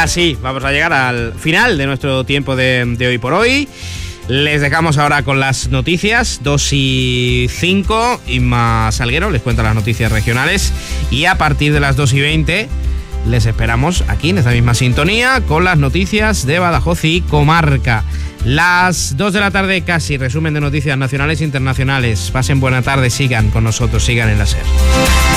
ya sí, vamos a llegar al final de nuestro tiempo de Hoy por Hoy. Les dejamos ahora con las noticias, 2:05, Inma Salguero les cuenta las noticias regionales y a partir de las 2:20 les esperamos aquí en esta misma sintonía con las noticias de Badajoz y comarca. Las 2 de la tarde casi, resumen de noticias nacionales e internacionales. Pasen buena tarde, sigan con nosotros, sigan en la SER.